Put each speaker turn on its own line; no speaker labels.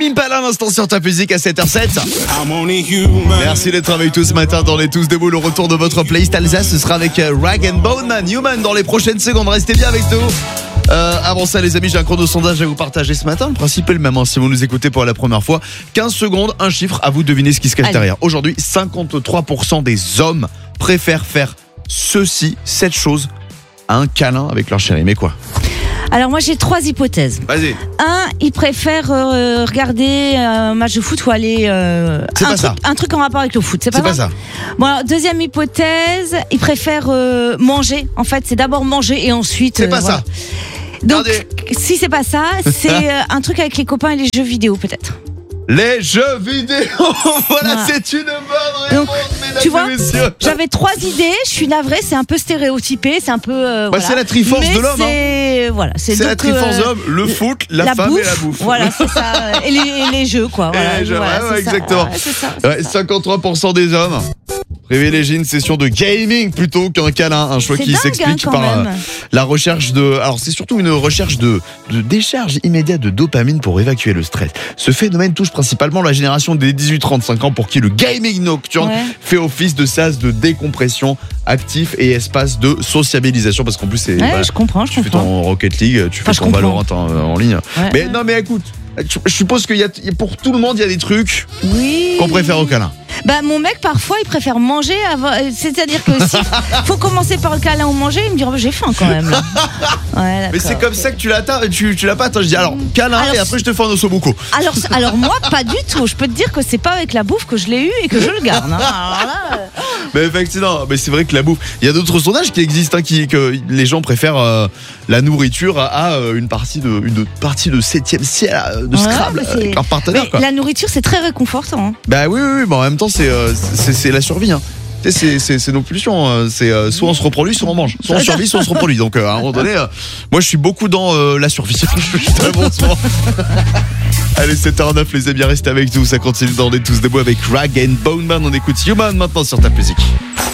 Tame Impala à l'instant sur ta musique à 7h07. Merci d'être avec tous ce matin dans les Tous Debout. Le retour de votre playlist Alsace, ce sera avec Rag & Bone Man, Human dans les prochaines secondes. Restez bien avec nous. Avant ça les amis, j'ai un chrono sondage à vous partager ce matin. Le principe est le même, si vous nous écoutez pour la première fois. 15 secondes, un chiffre, à vous de deviner ce qui se cache derrière. Aujourd'hui, 53% des hommes préfèrent faire cette chose à un câlin avec leur chérie. Mais quoi?
Alors moi j'ai 3 hypothèses.
Vas-y.
1, ils préfèrent regarder un match de foot ou aller un truc en rapport avec le foot. C'est pas ça. Bon, alors, deuxième hypothèse, ils préfèrent manger. En fait, c'est d'abord manger et ensuite.
C'est pas ça.
Donc si c'est pas ça, c'est un truc avec les copains et les jeux vidéo peut-être.
Les jeux vidéo. Voilà, c'est une bonne réponse.
Donc, tu vois, j'avais 3 idées. Je suis navrée, c'est un peu stéréotypé, c'est un peu.
C'est la triforce de l'homme.
C'est
la triforce de l'homme, le foot, la femme bouffe, et la bouffe.
Voilà, c'est ça. Et les jeux, quoi. Voilà,
exactement.
Ça.
53% des hommes privilégient une session de gaming plutôt qu'un câlin. Un choix qui s'explique par la recherche de. Alors, c'est surtout une recherche de décharge immédiate de dopamine pour évacuer le stress. Ce phénomène touche principalement la génération des 18-35 ans pour qui le gaming nocturne fait office de sas de décompression actif et espace de sociabilisation, parce qu'en plus c'est
je comprends.
Tu fais ton Rocket League, tu fais ton Valorant en ligne. Mais écoute, je suppose qu'il y a pour tout le monde il y a des trucs qu'on préfère au câlin.
Bah mon mec parfois il préfère manger avant, c'est-à-dire que s'il faut commencer par le câlin ou manger, il me dit j'ai faim quand même là.
Mais c'est comme ça que tu l'as pas. Attends, je dis alors câlin et après je te fais un ossobuco.
Alors moi pas du tout. Je peux te dire que c'est pas avec la bouffe que je l'ai eu et que je le garde. Alors là,
mais effectivement, mais c'est vrai que la bouffe. Il y a d'autres sondages qui existent, que les gens préfèrent la nourriture à une partie de 7e ciel de Scrabble avec leur partenaire.
La nourriture c'est très réconfortant.
Bah oui, bon, en même temps c'est la survie. C'est nos pulsions. C'est soit on se reproduit, soit on mange. Soit on survit, soit on se reproduit. Donc à un moment donné, moi je suis beaucoup dans la survie. Je suis très bon soir. Allez, 7h09 les amis, restez avec nous. Ça continue dans les Tous Debout avec Rag & Bone Man. On écoute Human maintenant sur ta musique.